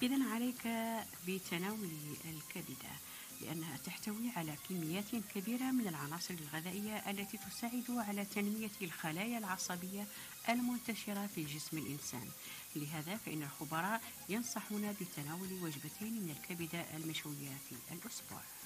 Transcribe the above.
إذن عليك بتناول الكبدة لأنها تحتوي على كميات كبيرة من العناصر الغذائية التي تساعد على تنمية الخلايا العصبية المنتشرة في جسم الإنسان. لهذا فإن الخبراء ينصحون بتناول وجبتين من الكبدة المشوية في الأسبوع.